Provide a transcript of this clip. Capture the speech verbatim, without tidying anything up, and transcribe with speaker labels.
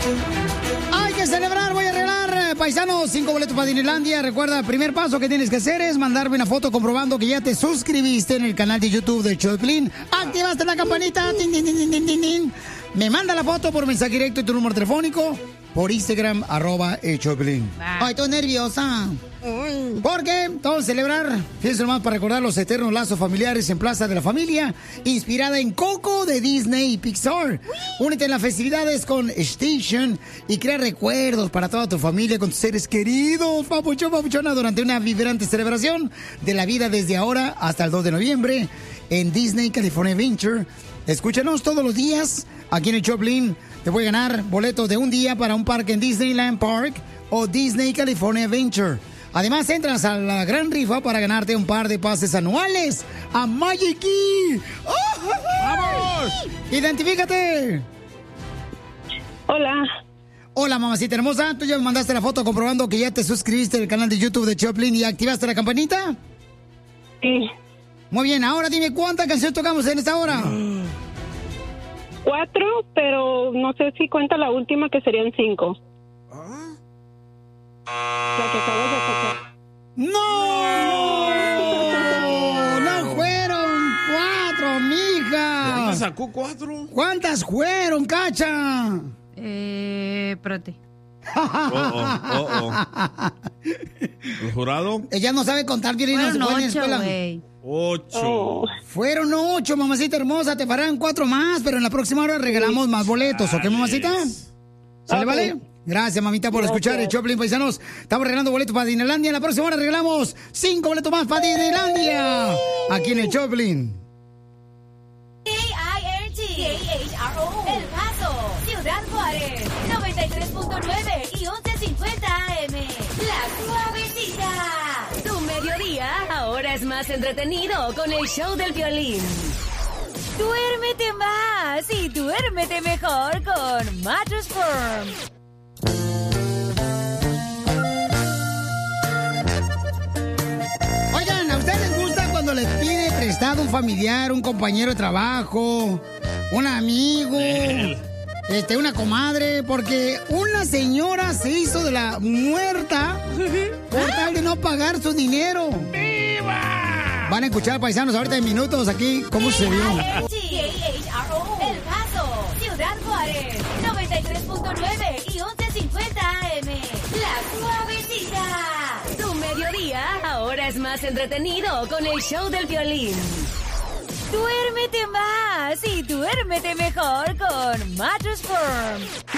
Speaker 1: Hay que celebrar, voy a regalar, paisanos, cinco boletos para Disneylandia. Recuerda, el primer paso que tienes que hacer es mandarme una foto comprobando que ya te suscribiste en el canal de YouTube de Choplin. Activaste la campanita. Tin, tin, tin, tin, tin, tin. Me manda la foto por mensaje directo y tu número telefónico por Instagram, arroba el Choplin. Ay, estoy nerviosa. Porque vamos a celebrar, fíjense nomás, para recordar los eternos lazos familiares en Plaza de la Familia, inspirada en Coco de Disney y Pixar. Únete en las festividades con Station y crea recuerdos para toda tu familia con tus seres queridos, papuchón, papuchona, durante una vibrante celebración de la vida desde ahora hasta el dos de noviembre en Disney California Adventure. Escúchanos todos los días aquí en el Choplin. Te voy a ganar boletos de un día para un parque en Disneyland Park o Disney California Adventure. Además, entras a la gran rifa para ganarte un par de pases anuales a Magic Key. ¡Oh! ¡Vamos! ¡Identifícate!
Speaker 2: Hola.
Speaker 1: Hola, mamacita hermosa. ¿Tú ya me mandaste la foto comprobando que ya te suscribiste al canal de YouTube de Choplin y activaste la campanita?
Speaker 2: Sí.
Speaker 1: Muy bien, ahora dime cuántas canciones tocamos en esta hora.
Speaker 2: Cuatro, pero no sé si cuenta la última, que serían cinco. La que acabas de tocar.
Speaker 1: ¡No! ¡No fueron cuatro, mija!
Speaker 3: ¿Cuántas sacó cuatro?
Speaker 1: ¿Cuántas fueron, Cacha?
Speaker 4: Eh, espérate.
Speaker 3: Oh, oh, oh, oh. ¿El jurado?
Speaker 1: Ella no sabe contar bien.
Speaker 4: Fueron
Speaker 1: no se pone en
Speaker 4: ocho,
Speaker 1: escuela.
Speaker 4: güey.
Speaker 3: Ocho.
Speaker 2: Oh.
Speaker 1: Fueron ocho, mamacita hermosa. Te farán cuatro más, pero en la próxima hora regalamos más boletos. ¿Ok, mamacita? ¿Sale,
Speaker 2: Ok.
Speaker 1: vale? Gracias, mamita, por
Speaker 2: Gracias.
Speaker 1: escuchar el Choplin, paisanos. Estamos regalando boletos para Disneylandia. En la próxima hora regalamos cinco boletos más para Disneylandia. Aquí en el Choplin.
Speaker 5: K I R T K H R O El Paso, Ciudad Juárez, noventa y tres punto nueve y once cincuenta A M. La Suavecita. Tu mediodía ahora es más entretenido con el show del violín. Duérmete más y duérmete mejor con Mattress Firm.
Speaker 1: Oigan, ¿a ustedes les gusta cuando les pide prestado un familiar, un compañero de trabajo, un amigo, este, una comadre? Porque una señora se hizo de la muerta por tal de no pagar su dinero. ¡Viva! Van a escuchar, paisanos, ahorita en minutos aquí cómo se vio.
Speaker 5: K I R T K H R O El Paso, Ciudad Juárez, noventa y tres punto nueve y once cincuenta A M. La Suavecita. Tu mediodía ahora es más entretenido con el show del violín. Duérmete más y duérmete mejor con Mattress Firm.